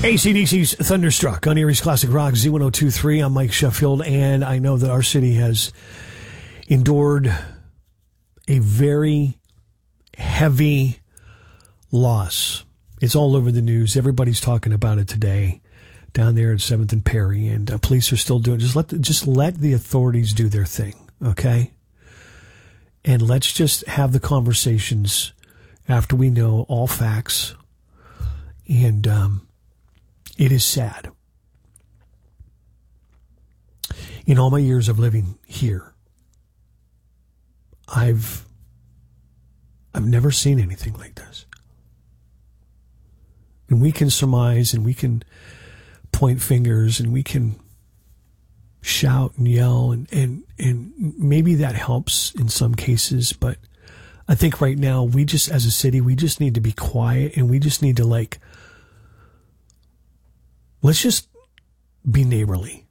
AC/DC's Thunderstruck on Erie's Classic Rock Z1023. I'm Mike Sheffield, and I know that our city has endured a very heavy loss. It's all over the news. Everybody's talking about it today down there at 7th and Perry, and police are still doing it. Just let the authorities do their thing, okay? And let's just have the conversations after we know all facts. And it is sad. In all my years of living here, I've never seen anything like this. And we can surmise and we can point fingers and we can shout and yell and maybe that helps in some cases, but I think right now we just, as a city, we just need to be quiet and we just need to let's just be neighborly.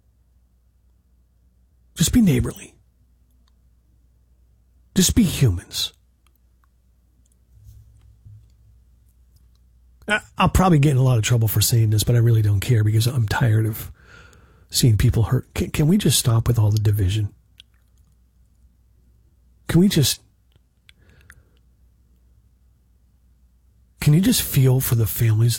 Just be neighborly. Just be humans. I'll probably get in a lot of trouble for saying this, but I really don't care because I'm tired of seeing people hurt. Can we just stop with all the division? Can you just feel for the families